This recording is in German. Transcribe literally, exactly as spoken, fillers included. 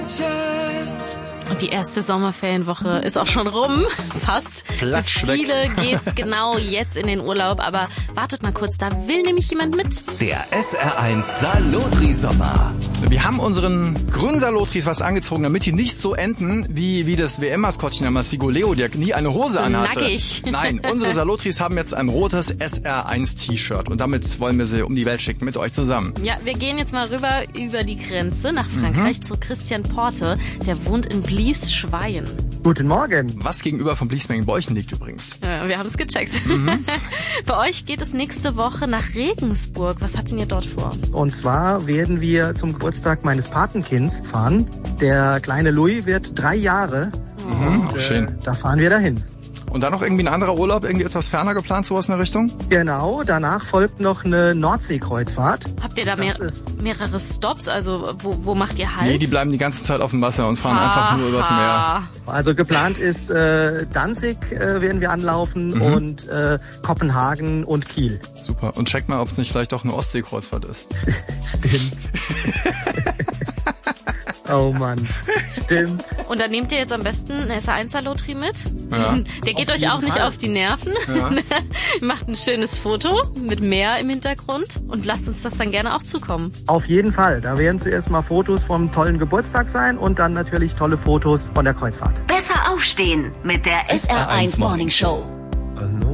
Und die erste Sommerferienwoche ist auch schon rum, fast. Flatsch Für viele geht's genau jetzt in den Urlaub, aber wartet mal kurz, da will nämlich jemand mit. Der S R eins Salotri-Sommer. Wir haben unseren grünen Salotris was angezogen, damit die nicht so enden wie, wie das W M-Maskottchen damals, Figo Leo, der nie eine Hose So anhatte. nackig. Nein, unsere Salotris haben jetzt ein rotes S R eins T-Shirt und damit wollen wir sie um die Welt schicken mit euch zusammen. Ja, wir gehen jetzt mal rüber über die Grenze nach Frankreich mhm. zu Christian Porte. Der wohnt in Blies-Schweyen. Guten Morgen. Was gegenüber von Bliesmengen-Beuchen liegt übrigens. Ja, wir haben es gecheckt. Mhm. Für euch geht es nächste Woche nach Regensburg. Was habt ihr dort vor? Und zwar werden wir zum Geburtstag meines Patenkinds fahren. Der kleine Louis wird drei Jahre. Mhm, und, schön. Äh, da fahren wir dahin. Und dann noch irgendwie ein anderer Urlaub, irgendwie etwas ferner geplant, sowas in der Richtung? Genau, danach folgt noch eine Nordseekreuzfahrt. Habt ihr da mehr, mehrere Stops? Also wo, wo macht ihr Halt? Nee, die bleiben die ganze Zeit auf dem Wasser und fahren Aha. einfach nur übers Meer. Also geplant ist äh, Danzig äh, werden wir anlaufen mhm. und äh, Kopenhagen und Kiel. Super. Und check mal, ob es nicht vielleicht doch eine Ostseekreuzfahrt ist. Stimmt. Oh Mann, stimmt. Und dann nehmt ihr jetzt am besten ein S R eins Salotri mit. Ja. Der geht Auf euch auch jeden nicht Fall. auf die Nerven. Ja. Macht ein schönes Foto mit Meer im Hintergrund und lasst uns das dann gerne auch zukommen. Auf jeden Fall. Da werden zuerst mal Fotos vom tollen Geburtstag sein und dann natürlich tolle Fotos von der Kreuzfahrt. Besser aufstehen mit der S R eins Morning Show.